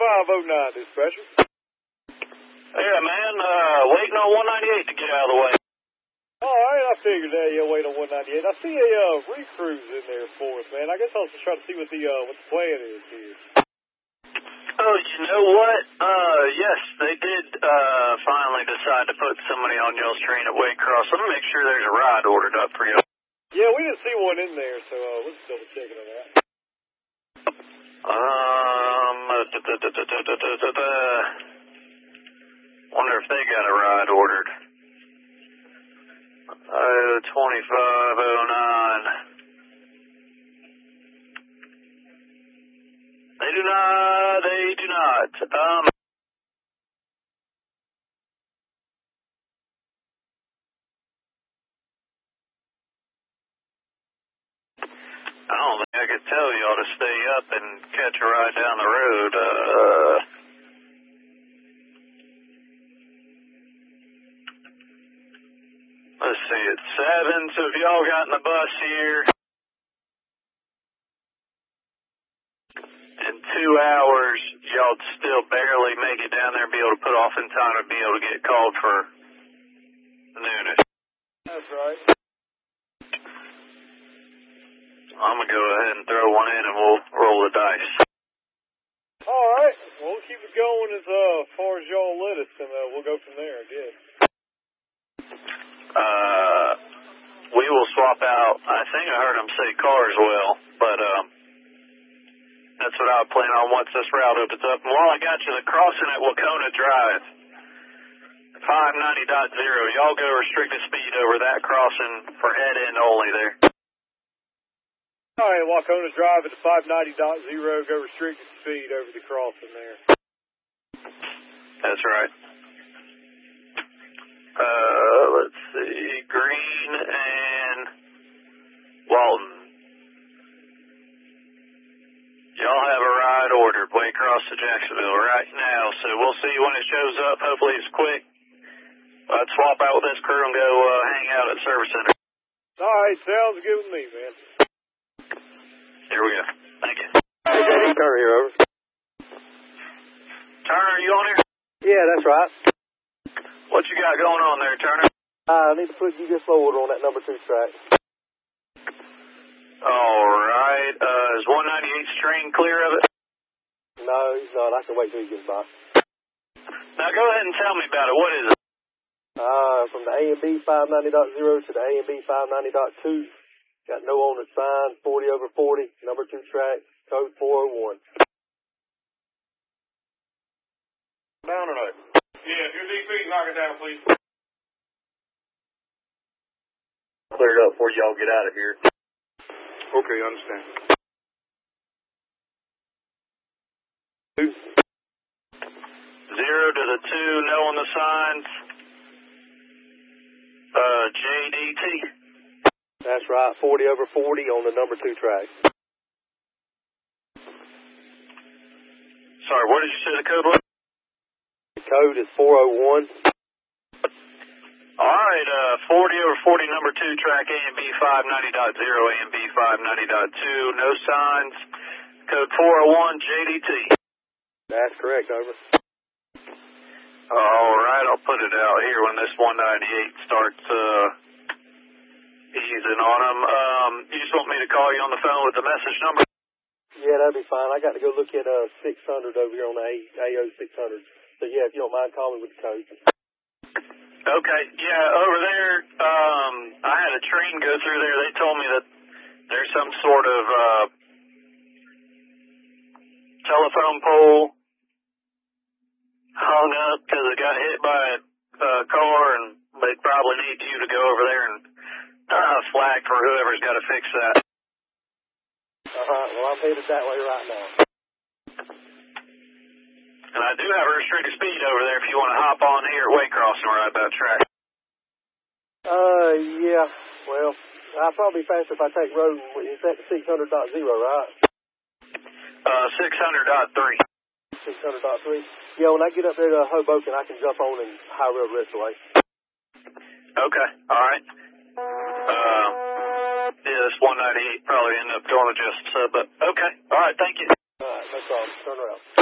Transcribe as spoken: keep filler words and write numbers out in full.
five oh nine, dispatcher. Yeah, man, uh, waiting on one ninety-eight to get out of the way. All right, I figured that. Yeah, wait on one ninety-eight. I see a uh, recruise in there for us, man. I guess I was just trying to see what the uh, what the plan is here. Oh, you know what? Uh, yes, they did uh finally decide to put somebody on y'all's train at Waycross. Let me make sure there's a ride ordered up for you. Yeah, we didn't see one in there, so uh, we're just double checking on that. Um, da, da, da, da, da, da, da, da. Wonder if they got a ride ordered. Oh, twenty-five oh nine. They do not, they do not. Um, I don't think I could tell y'all to stay up and catch a ride down the road. Uh, let's see, it's seven, so if y'all got in the bus here, in two hours, y'all'd still barely make it down there and be able to put off in time to be able to get called for noonish. That's right. I'm going to go ahead and throw one in and we'll roll the dice. All right. Well, we'll keep it going as uh, far as y'all let us, and uh, we'll go from there, I guess. Uh, we will swap out, I think I heard him say car as well, but um, that's what I plan on once this route opens up. And while I got you, the crossing at Wacona Drive, five ninety point zero, y'all go restricted speed over that crossing for head-in only there. All right, Wacona Drive at the five ninety point zero, go restricted speed over the crossing there. That's right. Uh, let's see, Green and Walton. Y'all have a ride ordered way across to Jacksonville right now, so we'll see when it shows up. Hopefully it's quick. I'd swap out with this crew and go uh, hang out at the service center. All right, sounds good with me, man. Here we go. Thank you. Hey, J D, Turner here, over. Turner, you on here? Yeah, that's right. What you got going on there, Turner? Uh, I need to put you this forward on that number two track. All right. Uh, is one ninety-eight's train clear of it? No, he's not. I can wait till he gets by. Now go ahead and tell me about it. What is it? Uh, from the A and B five ninety point zero to the A and B five ninety point two. Got no owner sign, forty over forty, number two track, code four oh one. Down or not? Yeah, if you're D P, knock it down, please. Clear it up before y'all get out of here. Okay, I understand. Two. Zero to the two, no on the signs. Uh, J D T. That's right, forty over forty on the number two track. Sorry, what did you say the code was? The code is four oh one. All right, uh, forty over forty, number two track, A and B five ninety point zero, A and B five ninety point two, no signs, code four oh one, J D T. That's correct, over. All right, I'll put it out here when this one ninety-eight starts uh, easing on them. Um, you just want me to call you on the phone with the message number? Yeah, that'd be fine. I got to go look at uh six hundred over here on the A O six hundred. So, yeah, if you don't mind, call me with the code. Okay, yeah, over there, um, I had a train go through there. They told me that there's some sort of uh, telephone pole hung up because it got hit by a uh, car, and they probably need you to go over there and uh, flag for whoever's got to fix that. Uh-huh. Well, I'm headed that way right now. And I do have a restricted speed over there if you want to hop on here at Waycross and ride that track. Uh, yeah. Well, I'll probably be faster if I take road. Is that the six hundred point zero, right? Uh, six hundred point three. six hundred point three. Yeah, when I get up there to Hoboken, I can jump on and high rail the rest of the way. Okay, all right. Uh, yeah, this one ninety-eight probably ended up going to just, uh, but okay. All right, thank you. All right, no problem. Turn around.